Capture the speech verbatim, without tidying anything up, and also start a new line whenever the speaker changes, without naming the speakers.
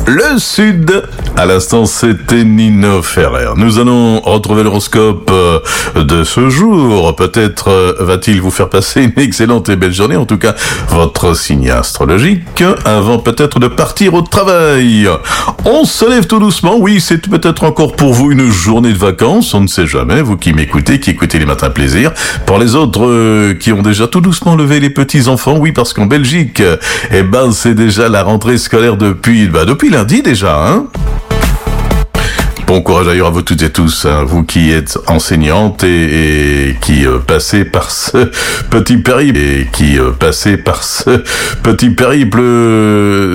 Le Sud, à l'instant, c'était Nino Ferrer. Nous allons retrouver l'horoscope de ce jour. Peut-être va-t-il vous faire passer une excellente et belle journée, en tout cas votre signe astrologique, avant peut-être de partir au travail. On se lève tout doucement, oui, c'est peut-être encore pour vous une journée de vacances, on ne sait jamais, vous qui m'écoutez, qui écoutez les matins plaisir. Pour les autres euh, qui ont déjà tout doucement levé les petits-enfants, oui, parce qu'en Belgique, eh ben, c'est déjà la rentrée scolaire depuis, bah, depuis lundi déjà, hein. Bon courage d'ailleurs à vous toutes et tous, hein, vous qui êtes enseignantes et, et qui euh, passez par ce petit périple et qui euh, passez par ce petit périple. Euh,